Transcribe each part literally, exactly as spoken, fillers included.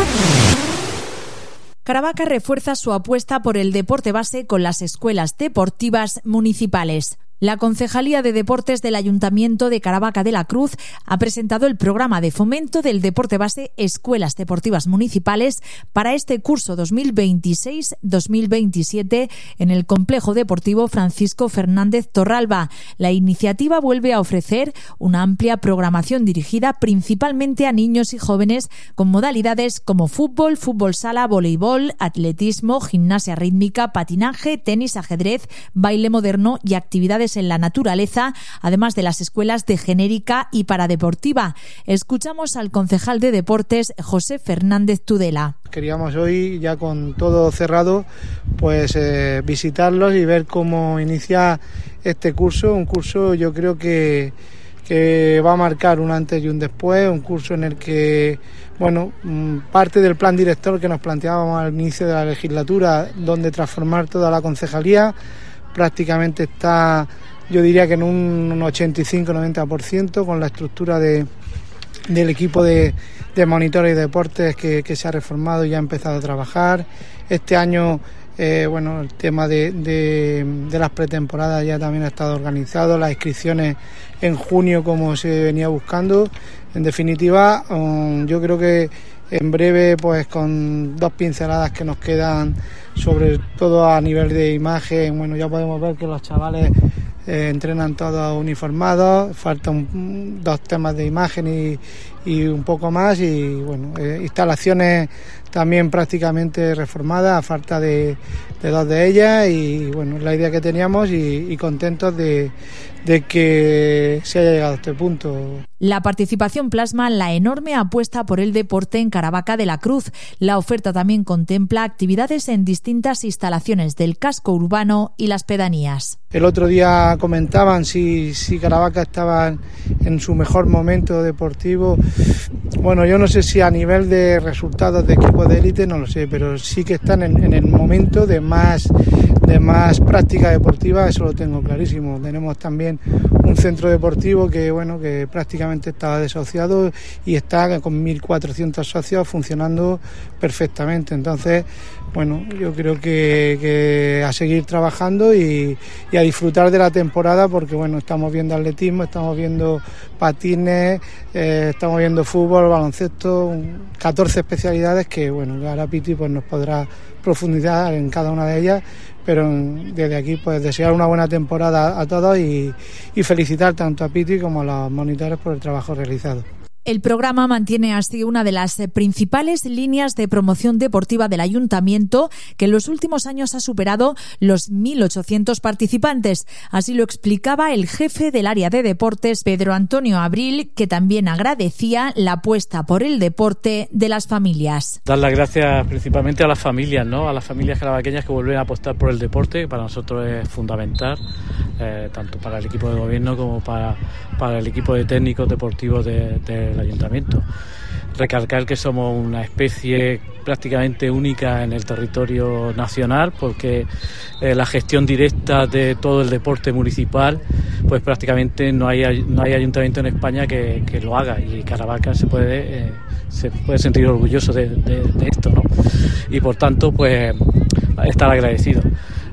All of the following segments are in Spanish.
Caravaca refuerza su apuesta por el deporte base con las escuelas deportivas municipales. La Concejalía de Deportes del Ayuntamiento de Caravaca de la Cruz ha presentado el programa de fomento del deporte base Escuelas Deportivas Municipales para este curso dos mil veintiséis dos mil veintisiete en el Complejo Deportivo Francisco Fernández Torralba. La iniciativa vuelve a ofrecer una amplia programación dirigida principalmente a niños y jóvenes con modalidades como fútbol, fútbol sala, voleibol, atletismo, gimnasia rítmica, patinaje, tenis, ajedrez, baile moderno y actividades en la naturaleza, además de las escuelas de genérica y paradeportiva. Escuchamos al concejal de Deportes, José Fernández Tudela. Queríamos hoy, ya con todo cerrado, pues eh, visitarlos y ver cómo inicia este curso, un curso yo creo que, que va a marcar un antes y un después, un curso en el que, bueno, parte del plan director que nos planteábamos al inicio de la legislatura, donde transformar toda la concejalía, prácticamente está, yo diría que en un ochenta y cinco noventa por ciento con la estructura de, del equipo de, de monitores y deportes que, que se ha reformado y ha empezado a trabajar. Este año, eh, bueno, el tema de, de, de las pretemporadas ya también ha estado organizado, las inscripciones en junio como se venía buscando. En definitiva, um, yo creo que en breve, pues con dos pinceladas que nos quedan, sobre todo a nivel de imagen, bueno, ya podemos ver que los chavales eh, entrenan todos uniformados, faltan dos temas de imagen y, y un poco más, y bueno, eh, instalaciones también prácticamente reformadas a falta de, de dos de ellas, y bueno, la idea que teníamos y, y contentos de, de que se haya llegado a este punto. La participación plasma la enorme apuesta por el deporte en Caravaca de la Cruz. La oferta también contempla actividades en distintas instalaciones del casco urbano y las pedanías. El otro día comentaban si, si Caravaca estaba en su mejor momento deportivo. Bueno, yo no sé si a nivel de resultados de equipos de élite, no lo sé, pero sí que están en, en el momento de más, de más práctica deportiva, eso lo tengo clarísimo. Tenemos también un centro deportivo que, bueno, que prácticamente estaba desociado y está con mil cuatrocientos socios funcionando perfectamente. Entonces, bueno, yo creo que, que a seguir trabajando y, y a disfrutar de la temporada, porque bueno, estamos viendo atletismo, estamos viendo patines, eh, estamos viendo fútbol, baloncesto, catorce especialidades que bueno, ahora Piti pues nos podrá profundizar en cada una de ellas, pero desde aquí pues desear una buena temporada a todos y, y felicitar tanto a Piti como a los monitores por el trabajo realizado. El programa mantiene así una de las principales líneas de promoción deportiva del Ayuntamiento, que en los últimos años ha superado los mil ochocientos participantes. Así lo explicaba el jefe del área de deportes, Pedro Antonio Abril, que también agradecía la apuesta por el deporte de las familias. Dar las gracias principalmente a las familias, ¿no? A las familias caravaqueñas que vuelven a apostar por el deporte, que para nosotros es fundamental, eh, tanto para el equipo de gobierno como para, para el equipo de técnicos deportivos de, de el Ayuntamiento. Recalcar que somos una especie prácticamente única en el territorio nacional, porque eh, la gestión directa de todo el deporte municipal, pues prácticamente no hay no hay ayuntamiento en España que, que lo haga, y Caravaca se puede eh, se puede sentir orgulloso de, de, de esto, ¿no? Y por tanto, pues estar agradecido.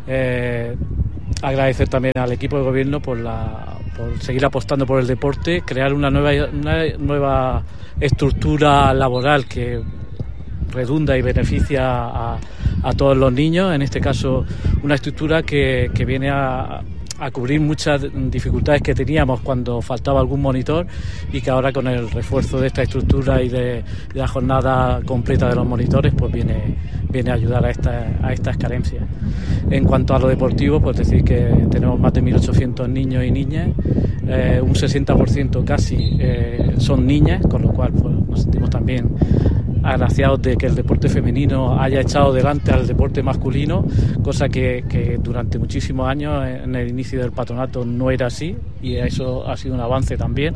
Eh, agradecer también al equipo de gobierno por la por seguir apostando por el deporte, crear una nueva una nueva estructura laboral que redunda y beneficia a, a todos los niños, en este caso una estructura que, que viene a, a cubrir muchas dificultades que teníamos cuando faltaba algún monitor, y que ahora con el refuerzo de esta estructura y de, de la jornada completa de los monitores, pues viene, viene a ayudar a, esta, a estas carencias. En cuanto a lo deportivo, pues decir que tenemos más de mil ochocientos niños y niñas, eh, un sesenta por ciento casi eh, son niñas, con lo cual pues, nos sentimos también agraciados de que el deporte femenino haya echado delante al deporte masculino, cosa que, que durante muchísimos años en el inicio del patronato no era así, y eso ha sido un avance también.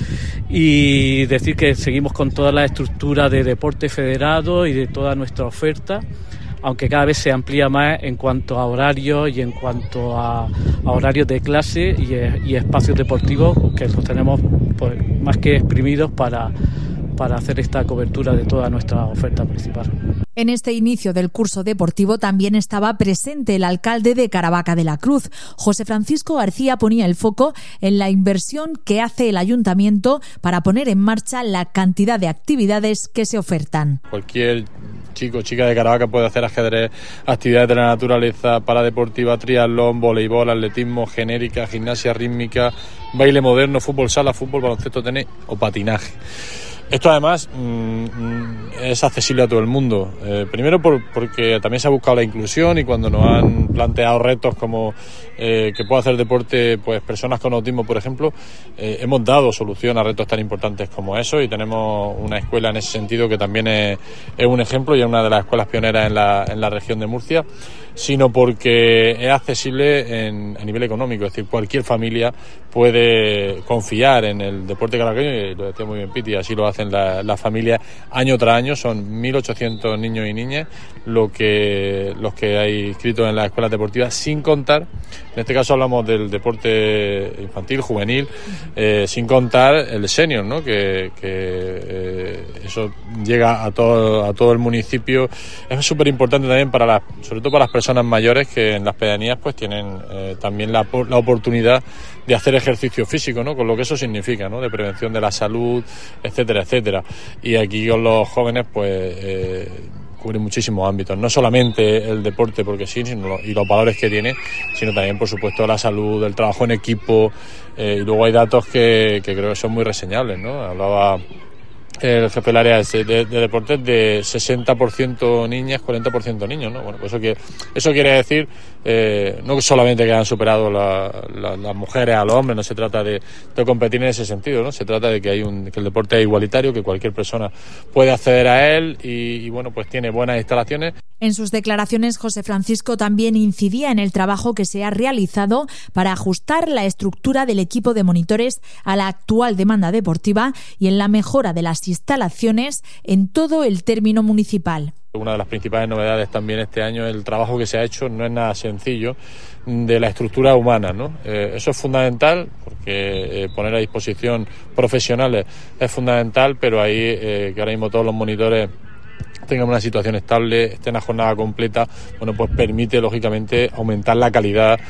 Y decir que seguimos con toda la estructura de deporte federado y de toda nuestra oferta, aunque cada vez se amplía más en cuanto a horarios y en cuanto a, a horarios de clase y, y espacios deportivos, que los tenemos pues, más que exprimidos para para hacer esta cobertura de toda nuestra oferta principal. En este inicio del curso deportivo también estaba presente el alcalde de Caravaca de la Cruz. José Francisco García ponía el foco en la inversión que hace el ayuntamiento para poner en marcha la cantidad de actividades que se ofertan. Cualquier chico o chica de Caravaca puede hacer ajedrez, actividades de la naturaleza, paradeportiva, triatlón, voleibol, atletismo, genérica, gimnasia rítmica, baile moderno, fútbol sala, fútbol, baloncesto, tenis o patinaje. Esto además mmm, es accesible a todo el mundo, eh, primero por, porque también se ha buscado la inclusión y cuando nos han planteado retos como eh, que pueda hacer deporte pues personas con autismo, por ejemplo, eh, hemos dado solución a retos tan importantes como eso y tenemos una escuela en ese sentido que también es, es un ejemplo y es una de las escuelas pioneras en la, en la región de Murcia, sino porque es accesible en, a nivel económico, es decir, cualquier familia puede confiar en el deporte carabaqueño y lo decía muy bien Piti, así lo hacen las la familias año tras año, son mil ochocientos niños y niñas lo que, los que hay inscritos en las escuelas deportivas, sin contar, en este caso hablamos del deporte infantil, juvenil, eh, sin contar el senior, ¿no? que, que eh, eso llega a todo, a todo el municipio, es súper importante también para las, sobre todo para las personas mayores que en las pedanías pues tienen eh, también la, la oportunidad de hacer ejercicio físico, ¿no? Con lo que eso significa, ¿no? De prevención de la salud, etcétera, etcétera. Y aquí con los jóvenes pues eh, cubre muchísimos ámbitos, no solamente el deporte porque sí, sino, y los valores que tiene, sino también por supuesto la salud, el trabajo en equipo, eh, y luego hay datos que, que creo que son muy reseñables, ¿no? Hablaba el jefe del área de, de, de deportes de sesenta por ciento niñas, cuarenta por ciento niños, ¿no? Bueno, pues eso, que, eso quiere decir eh, no solamente que han superado la, la, las mujeres a los hombres, no se trata de, de competir en ese sentido, ¿no? Se trata de que hay un que el deporte es igualitario, que cualquier persona puede acceder a él y, y bueno, pues tiene buenas instalaciones. En sus declaraciones, José Francisco también incidía en el trabajo que se ha realizado para ajustar la estructura del equipo de monitores a la actual demanda deportiva y en la mejora de las instalaciones en todo el término municipal. Una de las principales novedades también este año, el trabajo que se ha hecho no es nada sencillo, de la estructura humana, ¿no? Eh, eso es fundamental porque eh, poner a disposición profesionales es fundamental, pero ahí eh, que ahora mismo todos los monitores tengan una situación estable, estén a jornada completa, bueno, pues permite lógicamente aumentar la calidad.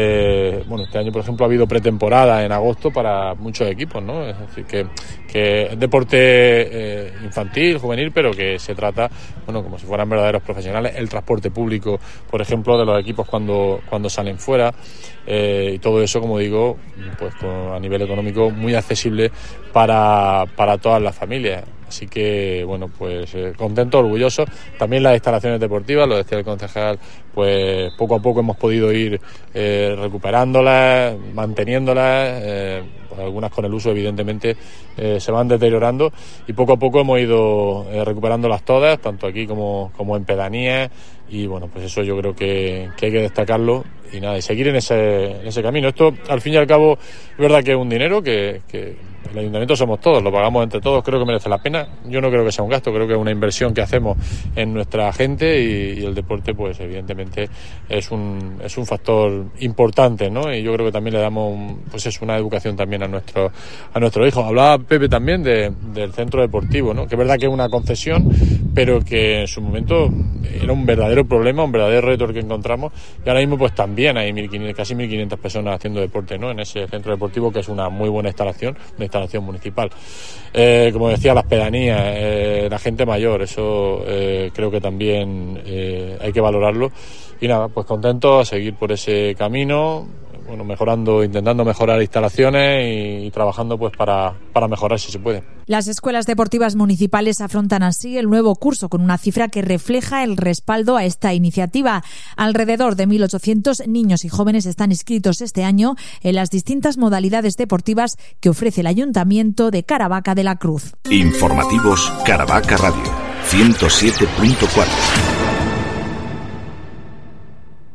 Eh, bueno, este año por ejemplo ha habido pretemporada en agosto para muchos equipos, ¿no? Es decir, que, que es deporte eh, infantil, juvenil, pero que se trata, bueno, como si fueran verdaderos profesionales. El transporte público, por ejemplo, de los equipos cuando, cuando salen fuera, eh, y todo eso, como digo, pues con, a nivel económico muy accesible para, para todas las familias. Así que, bueno, pues eh, contento, orgulloso. También las instalaciones deportivas, lo decía el concejal, pues poco a poco hemos podido ir eh, recuperándolas, manteniéndolas, eh, pues algunas con el uso evidentemente eh, se van deteriorando y poco a poco hemos ido eh, recuperándolas todas, tanto aquí como, como en pedanías y bueno, pues eso yo creo que, que hay que destacarlo y nada, y seguir en ese, en ese camino. Esto al fin y al cabo es verdad que es un dinero que, que el ayuntamiento somos todos, lo pagamos entre todos, creo que merece la pena. Yo no creo que sea un gasto, creo que es una inversión que hacemos en nuestra gente y, y el deporte pues evidentemente es un es un factor importante, ¿no? Y yo creo que también le damos un, pues es una educación también a nuestro a nuestros hijos. Hablaba Pepe también de, del centro deportivo, ¿no? Que es verdad que es una concesión, pero que en su momento era un verdadero problema, un verdadero reto el que encontramos y ahora mismo pues también hay mil quinientas, casi mil quinientas personas haciendo deporte, ¿no? En ese centro deportivo que es una muy buena instalación, una instalación municipal. Eh, como decía, las pedanías, eh, la gente mayor, eso eh, creo que también eh, hay que valorarlo y nada, pues contento a seguir por ese camino, bueno, mejorando, intentando mejorar instalaciones y, y trabajando pues para, para mejorar si se puede. Las escuelas deportivas municipales afrontan así el nuevo curso con una cifra que refleja el respaldo a esta iniciativa. Alrededor de mil ochocientos niños y jóvenes están inscritos este año en las distintas modalidades deportivas que ofrece el Ayuntamiento de Caravaca de la Cruz. Informativos Caravaca Radio ciento siete punto cuatro.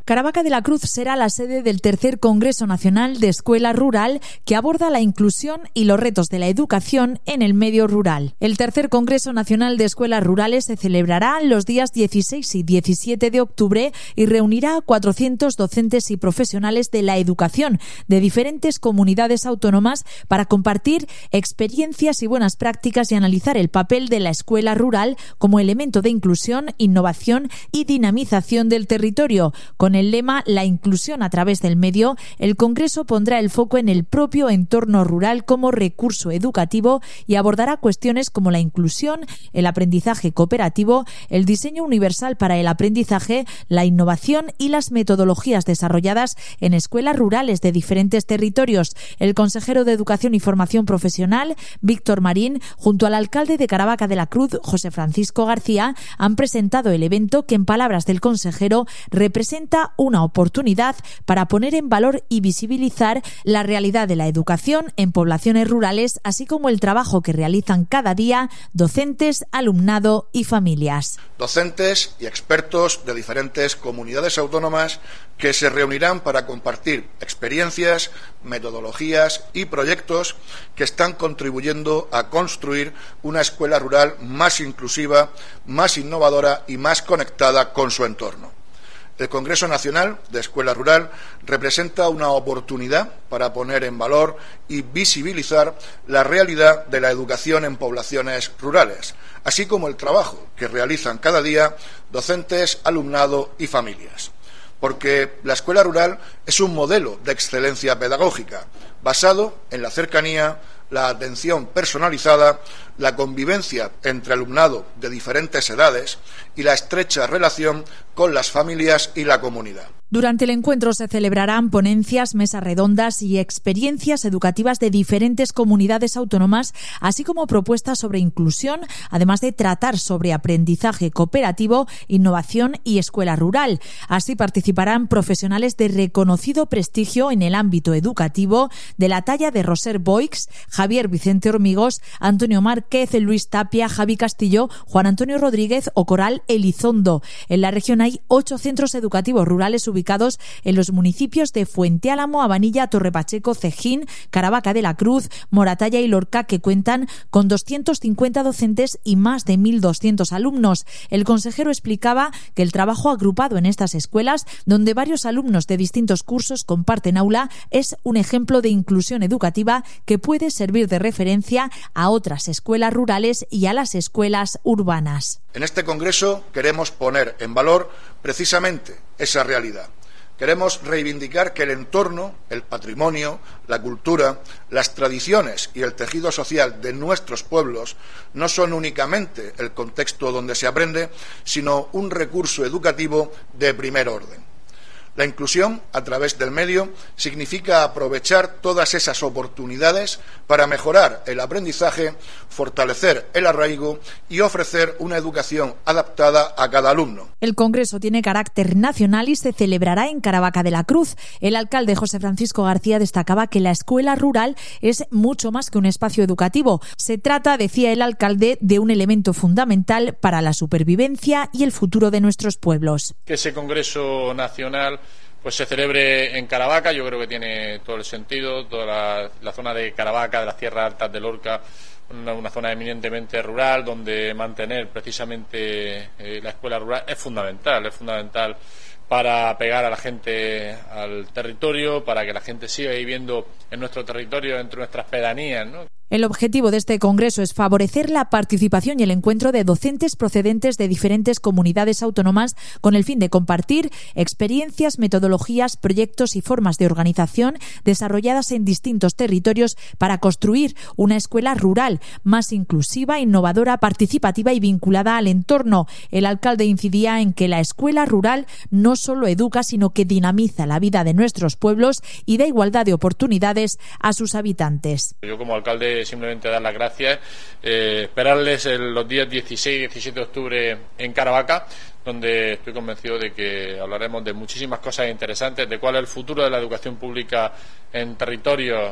Caravaca de la Cruz será la sede del tercer Congreso Nacional de Escuela Rural, que aborda la inclusión y los retos de la educación en el medio rural. El tercer Congreso Nacional de Escuelas Rurales se celebrará los días dieciséis y diecisiete de octubre y reunirá a cuatrocientos docentes y profesionales de la educación de diferentes comunidades autónomas para compartir experiencias y buenas prácticas y analizar el papel de la escuela rural como elemento de inclusión, innovación y dinamización del territorio. Con el lema La inclusión a través del medio, el Congreso pondrá el foco en el propio entorno rural como recurso educativo y abordará cuestiones como la inclusión, el aprendizaje cooperativo, el diseño universal para el aprendizaje, la innovación y las metodologías desarrolladas en escuelas rurales de diferentes territorios. El consejero de Educación y Formación Profesional, Víctor Marín, junto al alcalde de Caravaca de la Cruz, José Francisco García, han presentado el evento que, en palabras del consejero, representa una oportunidad para poner en valor y visibilizar la realidad de la educación en poblaciones rurales, así como el trabajo que realizan cada día docentes, alumnado y familias. Docentes y expertos de diferentes comunidades autónomas que se reunirán para compartir experiencias, metodologías y proyectos que están contribuyendo a construir una escuela rural más inclusiva, más innovadora y más conectada con su entorno. El Congreso Nacional de Escuela Rural representa una oportunidad para poner en valor y visibilizar la realidad de la educación en poblaciones rurales, así como el trabajo que realizan cada día docentes, alumnado y familias. Porque la escuela rural es un modelo de excelencia pedagógica basado en la cercanía, la atención personalizada, la convivencia entre alumnado de diferentes edades y la estrecha relación con las familias y la comunidad. Durante el encuentro se celebrarán ponencias, mesas redondas y experiencias educativas de diferentes comunidades autónomas, así como propuestas sobre inclusión, además de tratar sobre aprendizaje cooperativo, innovación y escuela rural. Así participarán profesionales de reconocido prestigio en el ámbito educativo, de la talla de Roser Boix, Javier Vicente Hormigos, Antonio Márquez, Luis Tapia, Javi Castillo, Juan Antonio Rodríguez o Coral Elizondo. En la región hay ocho centros educativos rurales ubicados en los municipios de Fuente Álamo, Abanilla, Torrepacheco, Cejín, Caravaca de la Cruz, Moratalla y Lorca, que cuentan con doscientos cincuenta docentes y más de mil doscientos alumnos. El consejero explicaba que el trabajo agrupado en estas escuelas, donde varios alumnos de distintos cursos comparten aula, es un ejemplo de inclusión educativa que puede servir de referencia a otras escuelas rurales y a las escuelas urbanas. En este congreso queremos poner en valor precisamente esa realidad. Queremos reivindicar que el entorno, el patrimonio, la cultura, las tradiciones y el tejido social de nuestros pueblos no son únicamente el contexto donde se aprende, sino un recurso educativo de primer orden. La inclusión a través del medio significa aprovechar todas esas oportunidades para mejorar el aprendizaje, fortalecer el arraigo y ofrecer una educación adaptada a cada alumno. El Congreso tiene carácter nacional y se celebrará en Caravaca de la Cruz. El alcalde José Francisco García destacaba que la escuela rural es mucho más que un espacio educativo. Se trata, decía el alcalde, de un elemento fundamental para la supervivencia y el futuro de nuestros pueblos. Que ese Congreso nacional pues se celebre en Caravaca, yo creo que tiene todo el sentido. Toda la, la zona de Caravaca, de las tierras altas de Lorca, una, una zona eminentemente rural, donde mantener precisamente eh, la escuela rural es fundamental, es fundamental para pegar a la gente al territorio, para que la gente siga viviendo en nuestro territorio, entre nuestras pedanías, ¿no? El objetivo de este congreso es favorecer la participación y el encuentro de docentes procedentes de diferentes comunidades autónomas con el fin de compartir experiencias, metodologías, proyectos y formas de organización desarrolladas en distintos territorios para construir una escuela rural más inclusiva, innovadora, participativa y vinculada al entorno. El alcalde incidía en que la escuela rural no solo educa, sino que dinamiza la vida de nuestros pueblos y da igualdad de oportunidades a sus habitantes. Yo como alcalde simplemente dar las gracias, eh, esperarles el, los días dieciséis y diecisiete de octubre en Caravaca, donde estoy convencido de que hablaremos de muchísimas cosas interesantes, de cuál es el futuro de la educación pública en territorios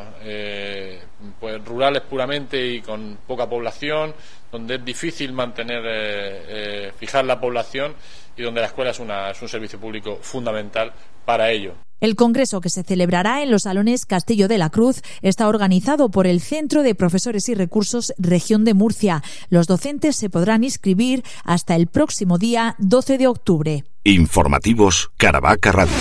eh, pues rurales puramente y con poca población, donde es difícil mantener eh, eh, fijar la población y donde la escuela es, una, es un servicio público fundamental para ello. El congreso, que se celebrará en los salones Castillo de la Cruz, está organizado por el Centro de Profesores y Recursos Región de Murcia. Los docentes se podrán inscribir hasta el próximo día doce de octubre. Informativos Caravaca Radio.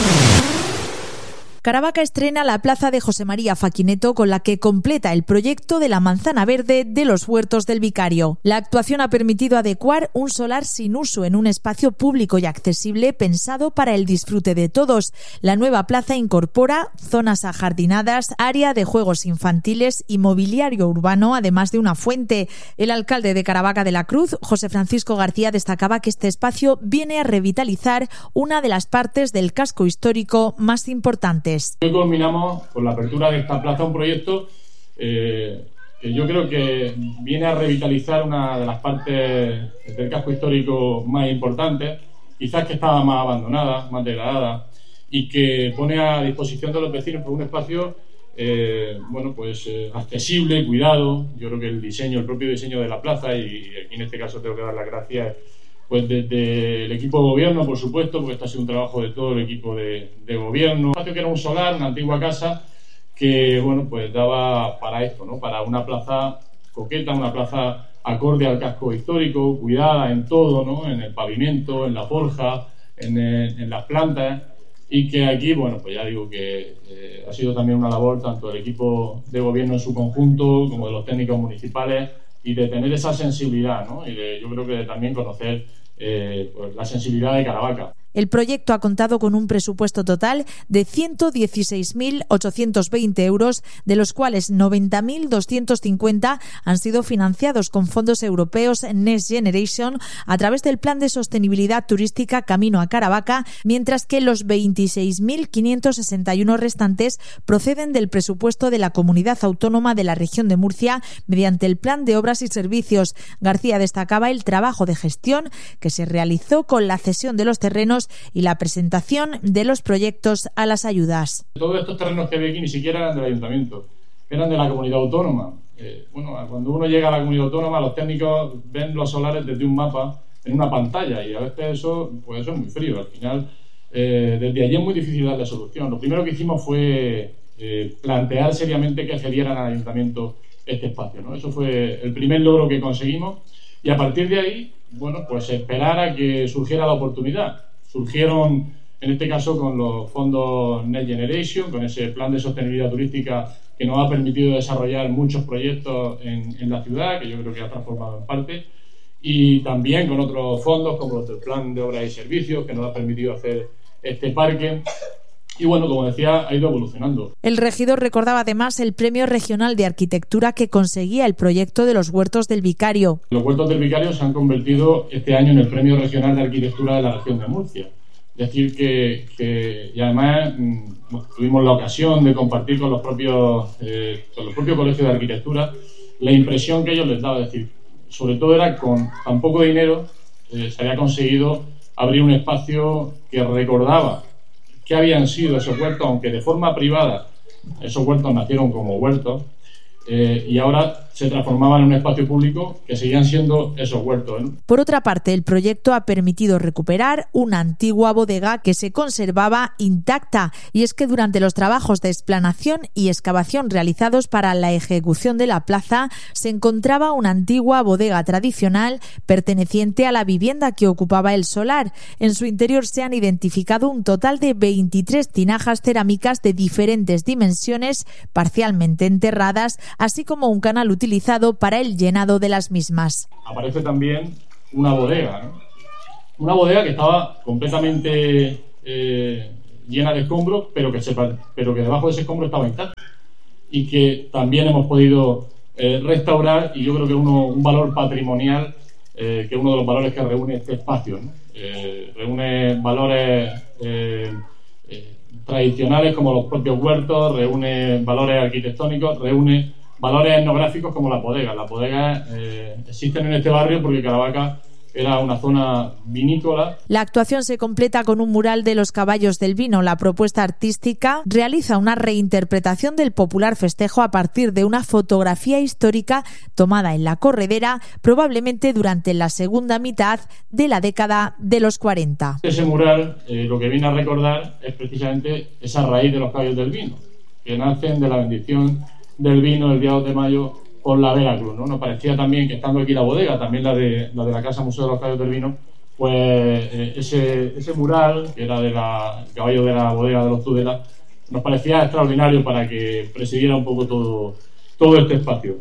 Caravaca estrena la plaza de José María Faquineto, con la que completa el proyecto de la manzana verde de los huertos del Vicario. La actuación ha permitido adecuar un solar sin uso en un espacio público y accesible pensado para el disfrute de todos. La nueva plaza incorpora zonas ajardinadas, área de juegos infantiles y mobiliario urbano, además de una fuente. El alcalde de Caravaca de la Cruz, José Francisco García, destacaba que este espacio viene a revitalizar una de las partes del casco histórico más importantes. Hoy culminamos con la apertura de esta plaza, un proyecto eh, que yo creo que viene a revitalizar una de las partes del casco histórico más importantes, quizás que estaba más abandonada, más degradada, y que pone a disposición de los vecinos por un espacio eh, bueno, pues eh, accesible, cuidado. Yo creo que el diseño, el propio diseño de la plaza, y aquí en este caso tengo que dar las gracias pues desde el equipo de gobierno, por supuesto, porque este ha sido un trabajo de todo el equipo de, de gobierno. Un espacio que era un solar, una antigua casa, que bueno, pues daba para esto, ¿no? Para una plaza coqueta, una plaza acorde al casco histórico, cuidada en todo, ¿no? En el pavimento, en la forja, en, el, en las plantas, y que aquí, bueno, pues ya digo que eh, ha sido también una labor tanto del equipo de gobierno en su conjunto como de los técnicos municipales, y de tener esa sensibilidad, ¿no? Y de, yo creo que de también conocer Eh, pues la sensibilidad de Caravaca. El proyecto ha contado con un presupuesto total de ciento dieciséis mil ochocientos veinte euros, de los cuales noventa mil doscientos cincuenta han sido financiados con fondos europeos Next Generation a través del Plan de Sostenibilidad Turística Camino a Caravaca, mientras que los veintiséis mil quinientos sesenta y uno restantes proceden del presupuesto de la Comunidad Autónoma de la Región de Murcia mediante el Plan de Obras y Servicios. García destacaba el trabajo de gestión que se realizó con la cesión de los terrenos y la presentación de los proyectos a las ayudas. Todos estos terrenos que ve aquí ni siquiera eran del ayuntamiento, eran de la comunidad autónoma. Eh, bueno, cuando uno llega a la comunidad autónoma, los técnicos ven los solares desde un mapa en una pantalla, y a veces eso, pues eso es muy frío. Al final, eh, desde allí es muy difícil darle solución. Lo primero que hicimos fue eh, plantear seriamente que cedieran al ayuntamiento este espacio, ¿no? Eso fue el primer logro que conseguimos, y a partir de ahí, bueno, pues esperar a que surgiera la oportunidad. Surgieron, en este caso, con los fondos Next Generation, con ese plan de sostenibilidad turística que nos ha permitido desarrollar muchos proyectos en, en la ciudad, que yo creo que ha transformado en parte, y también con otros fondos como los del plan de obras y servicios, que nos ha permitido hacer este parque. Y bueno, como decía, ha ido evolucionando. El regidor recordaba además el Premio Regional de Arquitectura que conseguía el proyecto de los huertos del Vicario. Los huertos del Vicario se han convertido este año en el Premio Regional de Arquitectura de la Región de Murcia. Es decir, que, que y además bueno, tuvimos la ocasión de compartir con los propios eh, con los propios colegios de arquitectura la impresión que ellos les daba. Es decir, sobre todo era con tan poco dinero eh, se había conseguido abrir un espacio que recordaba que habían sido esos huertos, aunque de forma privada esos huertos nacieron como huertos, eh, y ahora se transformaban en un espacio público que seguían siendo esos huertos, ¿no? Por otra parte, el proyecto ha permitido recuperar una antigua bodega que se conservaba intacta, y es que durante los trabajos de explanación y excavación realizados para la ejecución de la plaza se encontraba una antigua bodega tradicional perteneciente a la vivienda que ocupaba el solar. En su interior se han identificado un total de veintitrés tinajas cerámicas de diferentes dimensiones, parcialmente enterradas, así como un canal utilizado para el llenado de las mismas. Aparece también una bodega, ¿no? Una bodega que estaba completamente eh, llena de escombros, pero que, se, pero que debajo de ese escombro estaba intacta, y que también hemos podido eh, restaurar, y yo creo que uno, un valor patrimonial, eh, que es uno de los valores que reúne este espacio, ¿no? Eh, reúne valores eh, eh, tradicionales como los propios huertos, reúne valores arquitectónicos, reúne valores etnográficos como las bodegas. Las bodegas eh, existen en este barrio porque Caravaca era una zona vinícola. La actuación se completa con un mural de los caballos del vino. La propuesta artística realiza una reinterpretación del popular festejo a partir de una fotografía histórica tomada en la corredera, probablemente durante la segunda mitad de la década de los cuarenta. Ese mural eh, lo que viene a recordar es precisamente esa raíz de los caballos del vino, que nacen de la bendición del vino el día dos de mayo por la Veracruz, ¿no? Nos parecía también que estando aquí la bodega, también la de la, de la Casa Museo de los Caballos del Vino, pues eh, ese, ese mural, que era del caballo de la bodega de los Tudela, nos parecía extraordinario para que presidiera un poco todo, todo este espacio.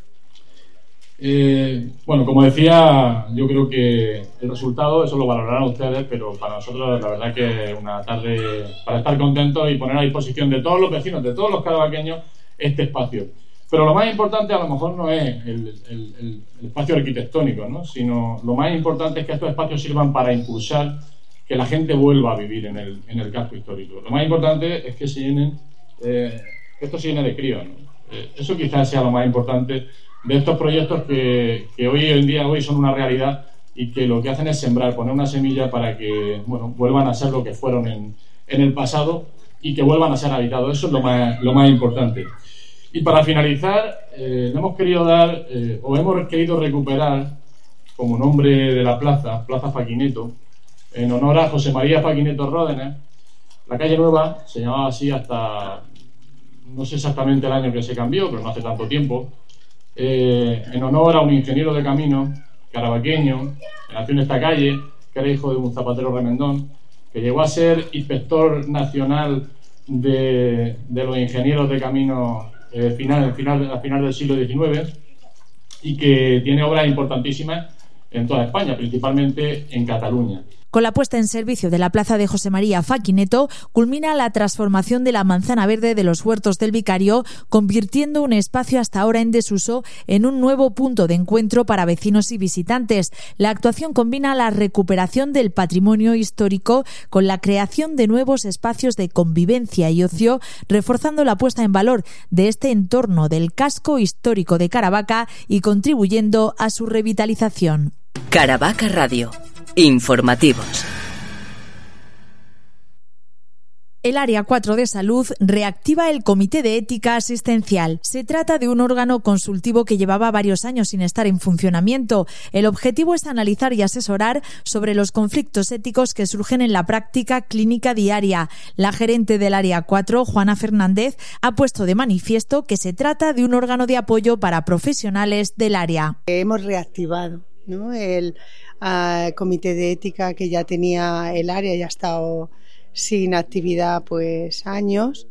Eh, bueno, como decía, yo creo que el resultado, eso lo valorarán ustedes, pero para nosotros la verdad que es una tarde para estar contentos y poner a disposición de todos los vecinos, de todos los carabaqueños, este espacio. Pero lo más importante a lo mejor no es el, el, el, el espacio arquitectónico, ¿no? Sino lo más importante es que estos espacios sirvan para impulsar que la gente vuelva a vivir en el, en el casco histórico. Lo más importante es que se llenen, eh, que esto se llene de críos, ¿no? Eh, eso quizás sea lo más importante de estos proyectos que, que hoy en día hoy son una realidad y que lo que hacen es sembrar, poner una semilla para que, bueno, vuelvan a ser lo que fueron en, en el pasado y que vuelvan a ser habitados. Eso es lo más, lo más importante. Y para finalizar, eh, le hemos querido dar, eh, o hemos querido recuperar, como nombre de la plaza, Plaza Faquineto, en honor a José María Faquineto Ródenas. La calle Nueva se llamaba así hasta, no sé exactamente el año que se cambió, pero no hace tanto tiempo, eh, en honor a un ingeniero de camino carabaqueño, que nació en esta calle, que era hijo de un zapatero remendón, que llegó a ser inspector nacional de, de los ingenieros de camino Eh, final, final, a final del siglo diecinueve, y que tiene obras importantísimas en toda España, principalmente en Cataluña. Con la puesta en servicio de la plaza de José María Faquineto, culmina la transformación de la manzana verde de los huertos del Vicario, convirtiendo un espacio hasta ahora en desuso en un nuevo punto de encuentro para vecinos y visitantes. La actuación combina la recuperación del patrimonio histórico con la creación de nuevos espacios de convivencia y ocio, reforzando la puesta en valor de este entorno del casco histórico de Caravaca y contribuyendo a su revitalización. Caravaca Radio. Informativos. El Área cuatro de Salud reactiva el Comité de Ética Asistencial. Se trata de un órgano consultivo que llevaba varios años sin estar en funcionamiento. El objetivo es analizar y asesorar sobre los conflictos éticos que surgen en la práctica clínica diaria. La gerente del Área cuatro, Juana Fernández, ha puesto de manifiesto que se trata de un órgano de apoyo para profesionales del área. Hemos reactivado, ¿no?, el uh, Comité de Ética que ya tenía el área, ya ha estado sin actividad pues años,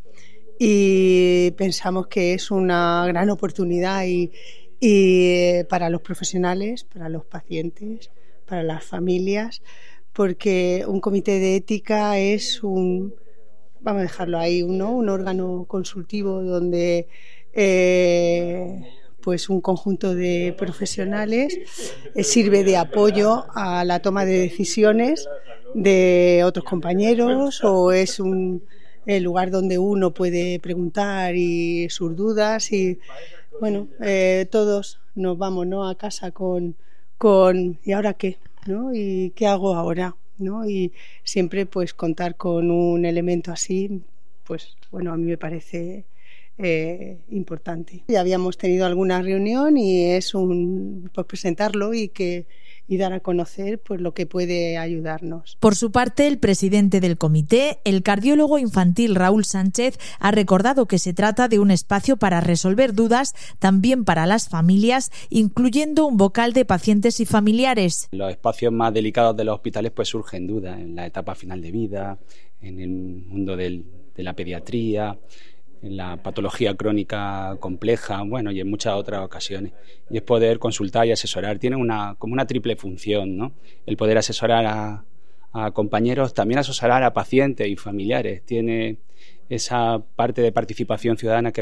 y pensamos que es una gran oportunidad y, y para los profesionales, para los pacientes, para las familias, porque un comité de ética es un, vamos a dejarlo ahí, ¿no?, un órgano consultivo donde eh, pues un conjunto de profesionales eh, sirve de apoyo a la toma de decisiones de otros compañeros, o es un el lugar donde uno puede preguntar y sus dudas, y bueno, eh, todos nos vamos, ¿no?, a casa con, con ¿y ahora qué?, ¿no?, y ¿qué hago ahora?, ¿no? Y siempre pues contar con un elemento así, pues bueno, a mí me parece Eh, importante. Ya habíamos tenido alguna reunión y es un pues presentarlo y que y dar a conocer pues lo que puede ayudarnos. Por su parte, el presidente del comité, el cardiólogo infantil Raúl Sánchez, ha recordado que se trata de un espacio para resolver dudas también para las familias, incluyendo un vocal de pacientes y familiares. Los espacios más delicados de los hospitales pues surgen dudas en la etapa final de vida, en el mundo del, de la pediatría, en la patología crónica compleja, bueno, y en muchas otras ocasiones. Y es poder consultar y asesorar. Tiene una como una triple función, ¿no? El poder asesorar a, a compañeros, también asesorar a pacientes y familiares. Tiene esa parte de participación ciudadana que